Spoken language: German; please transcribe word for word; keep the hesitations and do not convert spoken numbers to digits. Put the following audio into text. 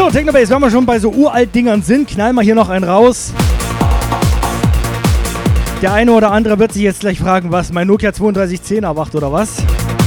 So, Technobase, wenn wir schon bei so Uralt-Dingern sind, knallen wir hier noch einen raus. Der eine oder andere wird sich jetzt gleich fragen, was, mein Nokia zweiunddreißig zehn erwacht oder was?